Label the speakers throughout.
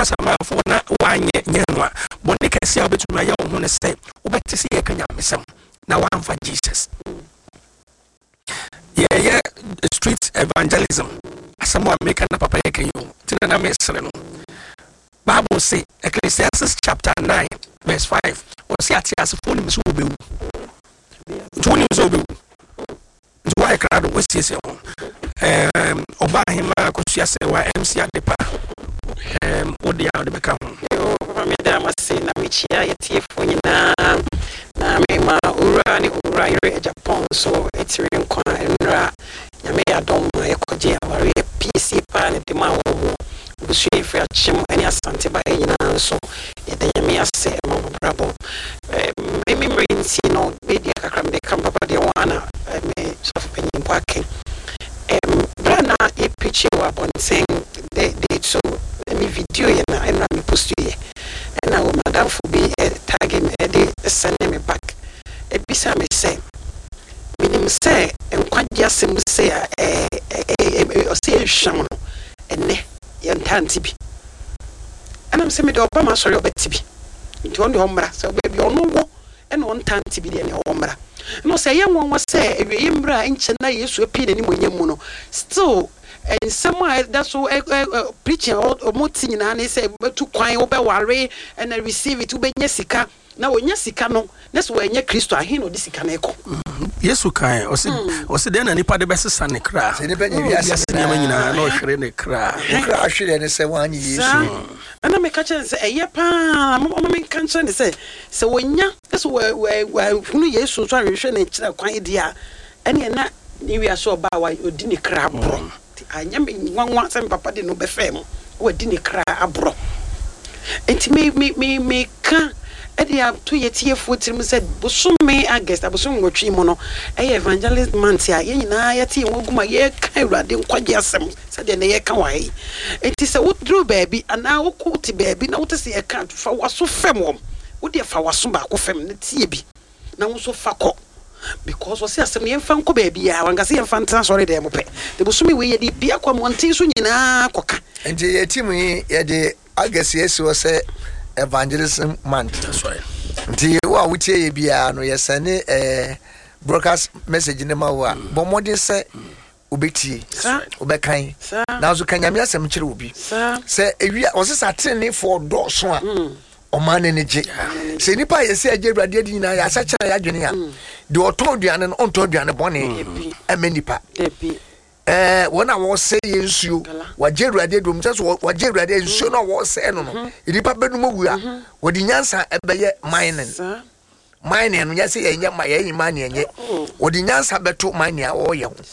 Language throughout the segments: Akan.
Speaker 1: kasa ma fo na wanye nyenwa boni kesi a obetuma ya ho ne se obete se ye kanya mesem na wanfa Jesus yeah street evangelism asamo make na papa ye kanyo tina na mesere no Bible say Ecclesiastes chapter 9 verse 5 o say atiase fo ni so obewu tuni so obewu why crowd was yes oba hima kosuase wa MC Adepa odi a de beka ho papa me da mase na me chia yetiefo nyina na me ma ura ni ura ire Japan so etire nkwa nra nyame adom e koje aware PC pa ne de ma wo busu efi achim ani asante ba nyina so ye de nyame ase ma brabo me rinsi no media kakra me kam papa de wana me so penny pake brana e picture wa bonten de so me video ye na me post ye na o madam for be tag me de send me back e bisa me say minim say enkwagya sem say o say hwam no enne ye ntanti bi anam say me de oba ma sori obeti bi nti on de homra say oba bi ono wo ene on tanti bi de ne homra no say ye won say ewie mbra nche na Yesu api ne monyam mu no still and somewhere that's so preaching or moti nyina na say betu kwan wo be ware and receive it wo be nya sika na wo nya sika no na so wo nya Kristo ahe no de sika na eko Yesu kan o se de na nipa de besesa ne kra se ne be nya wiase nyina na o hwere ne kra hwere ne se wan Yesu ana me ka chen se eye pa mo me kan chen se wo nya so wo hunu Yesu so ahwehwe ne kira kwan dia ene na ni wiase oba wa odi ne kra bro anyame nwanwa sem papa de no be fem wadi ne kra abro enti me ka edia to yetiefo tirim said bosume August abosom nwotwe mu no evangelist mantia ye nyina yeti woguma ye ka Awurade nkwagye asem said ne ye ka wai enti se wodru baabi ana wokuti baabi na wotese ye ka fa waso fem wom wode fa waso ba ko fem ne tie bi na wo so fa ko because was asem ye mfa nko baabi ya wangase ye mfa ntan sori de mope de bosume we ye di bia kwa montin so nyina koka enti ye timu ye de August yesi wo se evangelism month that's right nti wa wutie ye bia no ye sene broadcast message ne ma wa bo modin se obeti obekan na zo kanyame asem kire obi se ewia osesa tene for do so a omane ne je se nipa ye se age Awurade adi nyina ya sakyera ya dwene ya de otoduane no ontoduane bone amenipa wona wo say yensuo waje Awurade dum so waje Awurade yensuo no wo say no no nipa benum wu wodi nyansa ebeye mining no yase yenye ma yenye ma ne yenye wodi nyansa beto mining a wo ye ho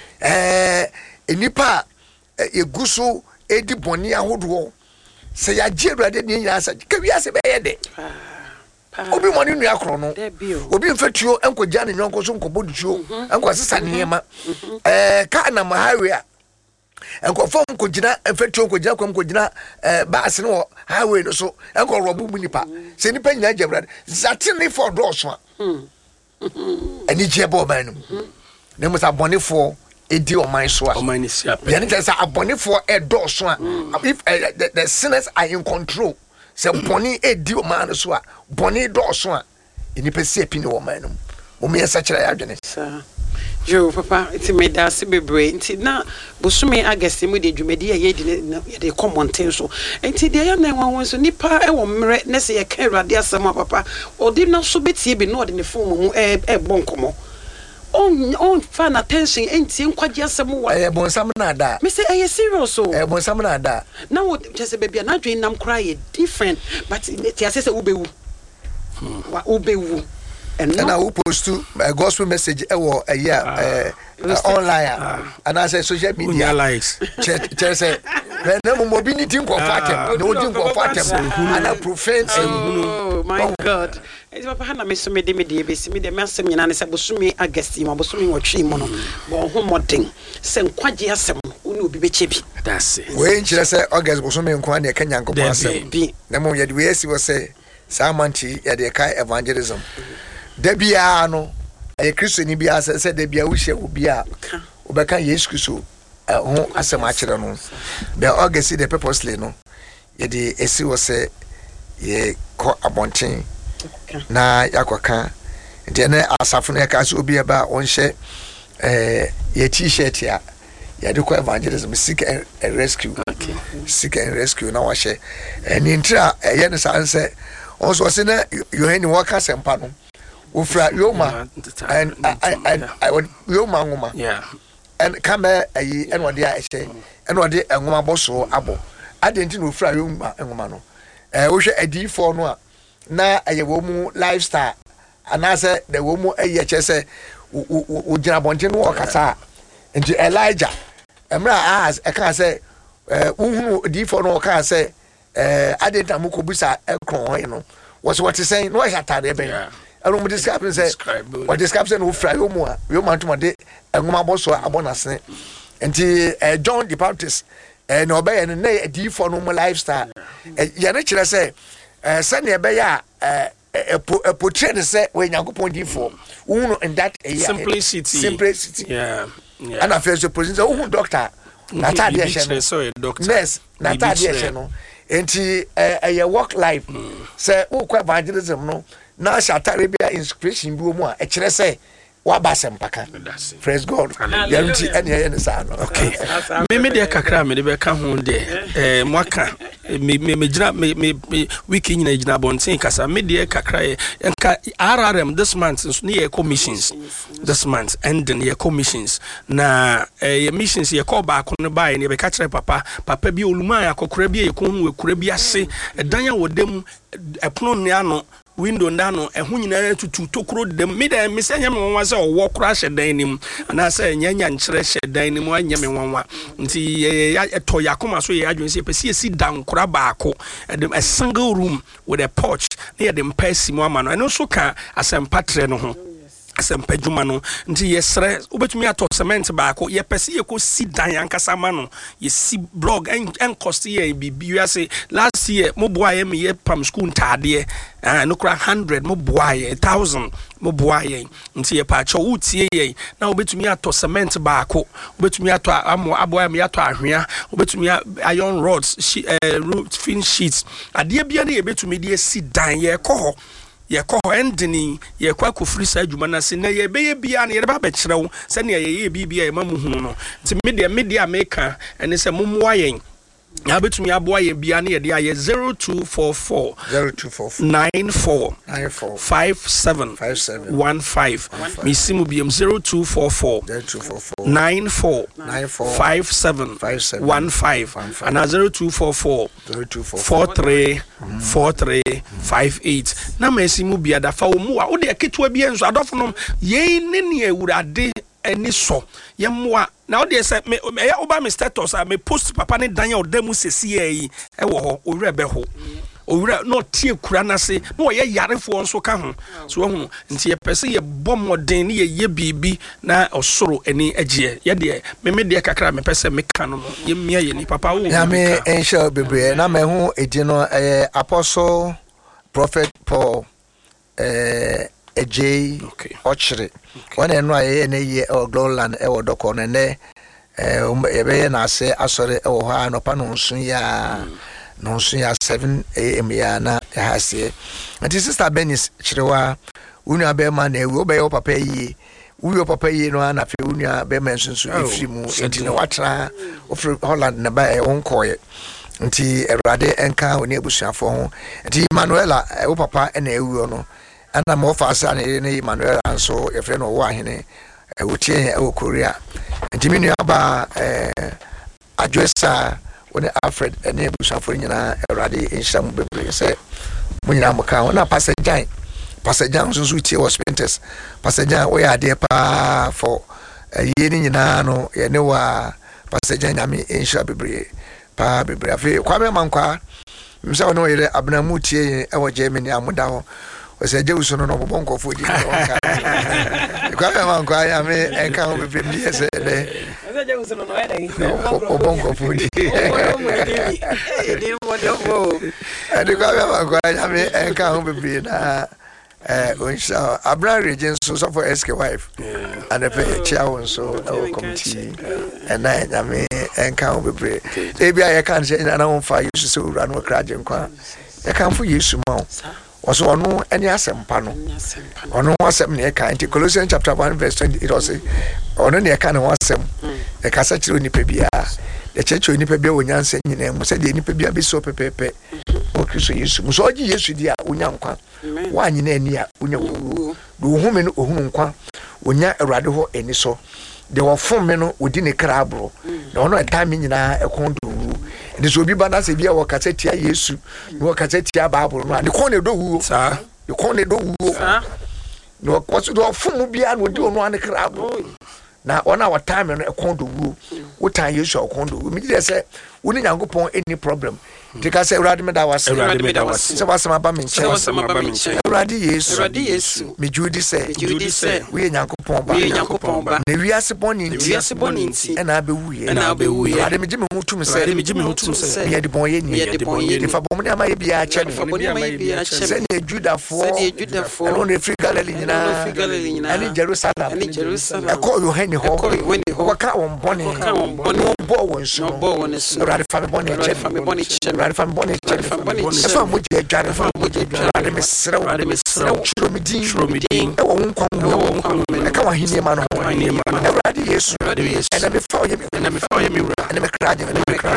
Speaker 1: nipa eguso edi boni ahodo se ya je Awurade ne nyansa ka wiase be ye de obi moni nu akro no obi mfatuo enkogya ne nyonko so nkobodituo enko sesa niema ka na highway a enko fom nkogina mfatuo nkogina kwam nkogina baase no highway no so enko robu mu nipa se nipa nyina gya Awurade zatini for doso a ani je bo ban no ne musa bonefo edi oman so a oman ni sia pe yani say abonefo doso a if the sinners are in control se boni edi o man so a boni do so a eni pese epini wo man no mo me yesa kira ya dwene sa jo papa iti me da se bebre nti na bosume August mu de dwumedi ye di ye de commenting so nti de ya na won so nipa e wo mre ne se ye ka Awurade asema papa odi na so betie bi no odi ne phone mu bonkomo on fan attention enti nkwagye asem wa bonsam na da me say serious so bonsam na da na wo just baby na dwen nam kra ye different but ti ase say ubewu wa ubewu and now who post to gospel message online and I say social media likes che say na mo mobility comfortable no din comfortable and profane
Speaker 2: oh my god it's papa na me so me de be si me de me asem nyina ne say bosumi August ma bosumi wotwe mo no bo ho modern se nkwagye asem uni obi be chebi
Speaker 1: that's it
Speaker 3: we nchire say August bosumi nkwa na ka nyanko asem na mo ye de we si wo say samanti ye de kai evangelism Debia no e Kristo ni bia se debia wo hye obi a obeka Yesu Kristo ho asema akere no the August the purposely no yɛde esi wɔ sɛ yɛ kɔ abɔnten na yakɔka nti ne asafo no yɛka sɛ obi ɛba ɔnhyɛ yɛ t-shirt a yɛde kɔ evangelism seek and rescue na wahyɛ ɛne ntira ɛyɛ ne saa nsɛ ɔnso ɔse na yohane wɔka sɛmpa no ofra yoma and yoma ngoma and kama ayi ɛna ɔde a ɛhyɛ ɛna ɔde ngoma bɔ so abɔ adenti na ofra yoma ngoma no wohwɛ adifo no a na ɛyɛ wɔ mu lifestyle anase de wɔ mu ɛyɛ kyɛ sɛ o gyina bɔnten no ɔkasa nti Elijah emra as ɛka sɛ uhunu adifo no ɔka sɛ adenti na mukobisa ɛkron hɔ no was what is saying no ɛhyɛ atade bɛn ɛno mo describe sɛ what describe sɛ no ofra yoma ntoma de ngoma bɔ so abɔ nasene nti John the Baptist na ɔbɛyɛ no na adifo no mu lifestyle yɛne kyerɛ sɛ sɛnea ɛbɛyɛ a portray ne sɛ wɔyɛ Nyankopɔn difo uhunu in that simplicity and after so present uhunu doctor na tade ɛhyɛ no nurse na tade ɛhyɛ no enti ɛyɛ work life sɛ wokɔ evangelism no na shatare bia inspiration bi mu a ɛkyerɛ sɛ waba sempaka praise God yanti ene yene sa no
Speaker 1: okay me de kakra me de be ka ho de mwaka me gira me wiki nyina gina bonten kasa me de kakra enka RRM this month so ne commissions this month ending ye commissions na ye missions ye call back no buy ne be ka kire papa bi oluma akokora bi ye ko hu ekura bi ase dan ya wodem epono ne ano window ndano ehu nyina tutu tokro dem me da me senya me wonwa se owo kra hye dan nim ana se nyanya nkyere hye dan nim anya me wonwa nti eto yakoma so ye adwen se pese esi dan kra baako a single room with a porch near the mpasi mo ama no eno so ka asempatre no ho asempedwuma no nti yesre obetumi ato cement baako ye pese ye ko si dan ankasa ma no ye si blog en cost ye bibi you say last year mo boa ye me ye pam school ntade no kra 100 mo boa ye 1000 mo boa ye nti ye pa cho utie ye na obetumi ato cement baako obetumi ato aboa me ato ahwea obetumi iron rods roof fin sheets ade bia na ye betumi de si dan ye kɔ ye ko endini ye kwa kofri sa adwuma na se na ye beye bia na ye ba bekyerew se na ye bibia ye mamuhunu no nti media maker ene se momwa yen ya betumi aboa ye bia na ye de aye 0244 94 57 15 misimu biem 0244 94 57 15 ana 0244 4358 na masimu bia da fa wo mu a wo de ketewa bia nso adofo no ye ne ne awurade eni so ye moa na o de se me oba me status a me post papa ne dan ya odamu sesi yi e wo ho owura be ho owura no tie kura na se no ye yarefo nso ka ho so hu nti ye pese ye bomoden ne ye bibi na osoro eni agye ye de me de kakra me pese me ka no ye mia ye ni papa wo
Speaker 3: ya me ensha bebre na me hu edi no apostle prophet Paul AJ Ochre one eno aye na ye Glowland e wodoko ne ne ebe na ase asore e wo ha no pa no nso ya 7 am ya na hase anti sister Benis Chirewa unu abema na ewu obe yo papa yi uyo papa yi no na fe unu abema nso efiri mu enti na watra ofri Holland na ba e wonkoye nti erade enka oni ebusuafo ho nti Manuela wo papa na ewu no ana mo fa asa ne Manuela nso e fe no wo ahene wotie e wo Korea nti minu aba adwesa when Alfred and ebusuafo nyina erade enhyam bebre se munyina moka ona Pastor Jan so tie hospitals Pastor Jan we ade pa for ye ni nyina no ye ne wa Pastor Jan nyame enhyam bebre pa bebre afi kwame mankwa mse ono yere abnamu tie e wo Germany amuda ho o se jewuso no bobonko fodi onka kwame mankwa ya me enka ho bebre mi ese de jewuso no ede bobonko fodi ade kwame mankwa ya me enka ho bebre na Unsha Abra region so for SK wife and the chair so committee and I mean and can't be brave. Maybe I can't say I don't fire you so run with Krajan Kwa. I can't for you small. Also, on no any assem panel. On no assem near kind. Colossians chapter 1 verse 20. It was on any kind of assem. The Cassachio Nipebia. The church in Nipebia when Yan saying name was said the Nipebia be so pepe. Okay, so you so yes, dear Unyanqua. One in any Unyaku. Do woman Uhunqua. Unya a radical any so. There were 4 men within a crabro. No, no time in a condo. This will be banners if you are Cassetia Yesu, no Cassetia Bible, the corner do, sir. The corner do, no, what's the full beyond would do on the crab. Now, on our time and a condo, what time you shall condo, we say, wouldn't you go upon any problem? Take us a radiment that was so was some abamin, Radi, me Judy say, we and Yanko Pomba, we are supporting, and I'll be we, and I'll be we. I didn't Jimmy Hutum said, Jimmy Hutum said, near the boy, if a woman might be a channel, send a Judah for, and only free Galilee, and in Jerusalem, I call you Henry Hawk, what can't Bonnie, Bowens, no Bowens, Radifam Bonnie, Radifam Bonnie, some would get Radifam, Radimis, Shromidin, I come on him, man, Radius, and I'm before him, and I'm before him, and I'm crying, and I'm crying.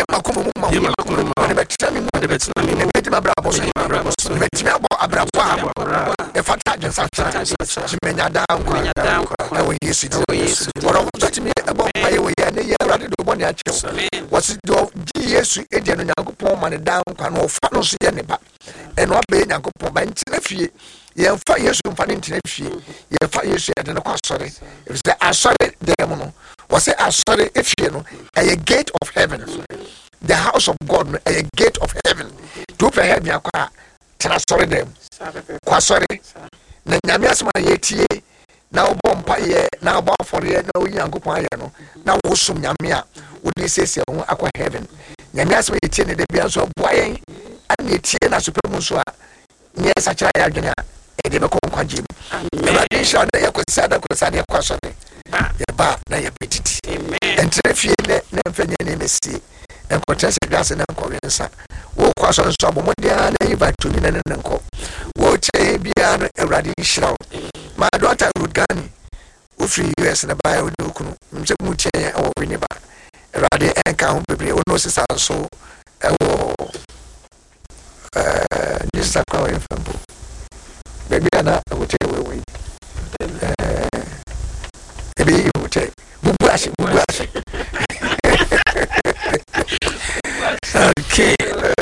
Speaker 3: If I touch sometimes, she may not down, I will use it. What I'm touching me about my way, and the year rather do one actual. What's it do? Yes, Indian and Uncle Pom and down can all follow see any back. And what being Uncle Pom and Tinefi, you have 5 years to find in Tinefi, you have 5 years and a cost sorry. If I saw it, demon, was it I saw it if you know a gate of heaven, the house of God, a gate of heaven. Do for heaven, your car, tell us sorry them. Quite sorry. Nanyamias my yeti. Now bompaye, now bomb for the no young Gupayano. Now Wusum Yamia, would you say, Aqua heaven? Yamias may tell the Bias of Boying, and Yetiana Supremusua. Yes, I try again. A democon Jim. The shall they could say that could say a question. The bath, na your petty. And Trefi, never name is see. And contest a glass and uncle. Walk across on some Mondian, invite to me and uncle. Watch a beyond a radical. My daughter Rudgani, who 3 years in a bio Nuku, Muche or Winneba, a radi and count, baby, or no sister so. This is a crowd from Baby Anna, I will take away. Maybe you will take Bubash.
Speaker 1: Okay,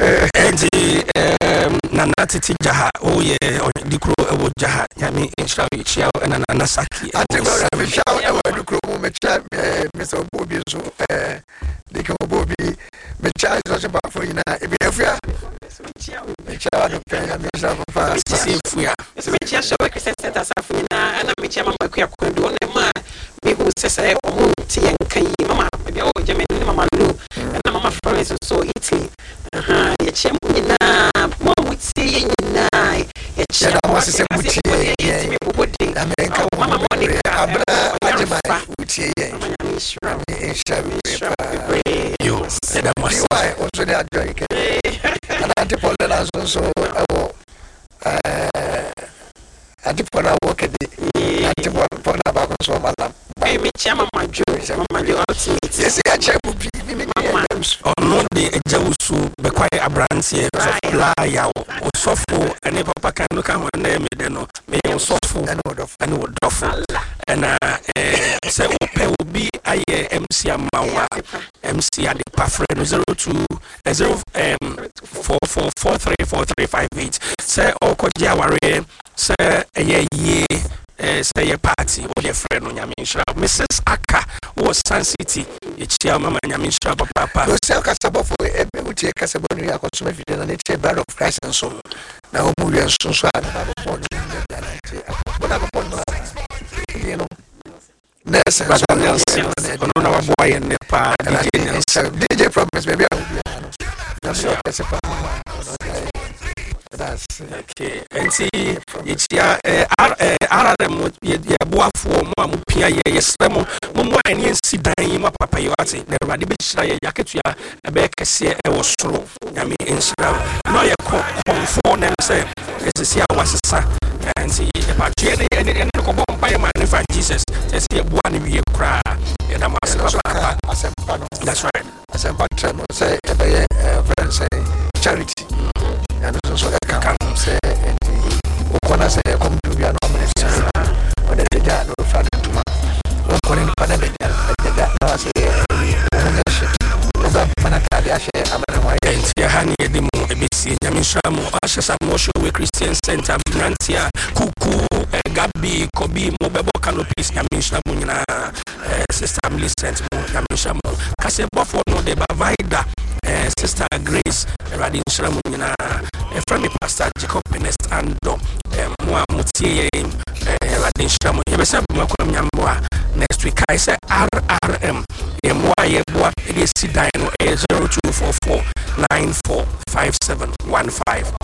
Speaker 1: Nanati Jaha, oh yeah, or the crew of Jaha, Yami, Shawi, Chiao, and Anasaki. I think I will shout about the crew, Mr. Bobby, the crew Bobby, the child was about for you now. If you have the child of Penn, fast, see if we are. It's a chair, so I can set us up and I'm a chairman, but we are going to do on me who says, oh, tea and Kay, Mamma, maybe oh, German, Mamma Lou, and Mamma Florence, so Italy. A champion, one would say, a chair was a champion, Mamma Monica, you said I must also that drink. And Antipolis also, Antipona walk at the Antipona about so much. Baby, Chama, my Jewish, my ultimate. Yes, I check with people. Oh, no, the Jawsu, the quiet Abrancy, Laya, or Sofu, and if Papa can come on them, may you Sofu and would offer. And say, will be I MC Mawa, MC at the Pafren 02 444434358. Say, oh, Kojaware, say, ye. Say a party or your friend on Yamisha. Mrs. Aka was Sun City, it's your mamma Yamisha, Papa. No, sell Casaba for every would take Casabonia, consumer and it's a bed of Christ and so. Now, we are so sad about you know. Nelson, our boy in the park, DJ promise, maybe that's okay. And see, yɛkyia RRM yɛboafoɔ mo a mopia yɛsrɛ mo mommoa ɛne ɛnsi dan yi ma papa yi wate na Awurade bɛhyira yɛ yɛakatua ɛbɛyɛ kɛseɛ ɛwɔ soro nyame ɛnhyira na ɔyɛ kɔmfoɔ nam sɛ ɛsisi a wasesa nti yɛpatwɛ ne ɛne kɔbɔ mpa yɛ ma ne fa Jesus sɛ sɛ yɛboa ne wie koraa yɛda mo ase papa
Speaker 3: asɛmpa no
Speaker 1: that's right
Speaker 3: asɛmpa trɛ no sɛ ɛbɛyɛ friend sɛ charity ɛno nso ɛka sɛ ɛnti wokɔ na sɛ ɛkɔm dubia no ɔmene sɛ ɔde dagya no fa no ntoma wokɔ ne nipa na dagya na sɛ ɔmone hyɛ wobɛma no atade ahyɛ amane ho ayɛ
Speaker 1: nti ɛha ne yɛde mu ɛbɛsie nyame nhyira mo ahyɛ sa mɔhyɛ wɔ Christian Center mmerante a kuku Gabi Kobi mo bɛbɔ canopies nyame nhyira mo nyinaa Sister Millicent mo nyame nhyira mo kasɛ bɔfoɔ no de bavida Sister Grace Awurade nhyira mo nyinaa ɛfrɛ me Pastor Jacob Ernest Ando mo a motie yɛn Awurade nhyira mo yɛbɛsɛ mo akɔm nyamboa next week I say RRM yɛmmoa yɛboa ɛde si dan no 0244 945715